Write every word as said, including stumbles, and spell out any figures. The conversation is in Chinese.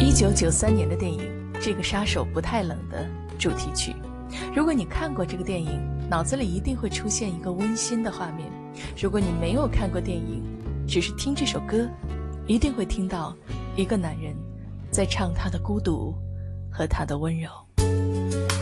一九九三年的电影《这个杀手不太冷》的主题曲。如果你看过这个电影，脑子里一定会出现一个温馨的画面。如果你没有看过电影，只是听这首歌，一定会听到一个男人在唱他的孤独和他的温柔。